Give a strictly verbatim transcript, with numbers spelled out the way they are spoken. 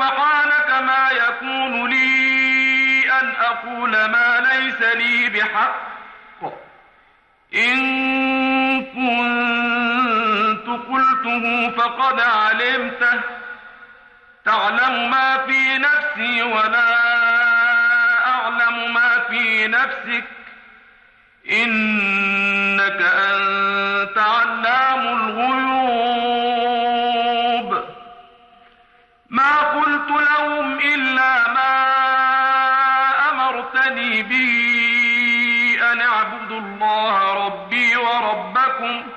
سبحانك ما يكون لي أن أقول ما ليس لي بحق، إن كنت قلته فقد علمته، تعلم ما في نفسي ولا أعلم ما في نفسك، إنك أنت علام الغيوب. ما قلت لهم إلا ما أمرتني به أن اعبدوا الله ربي وربكم،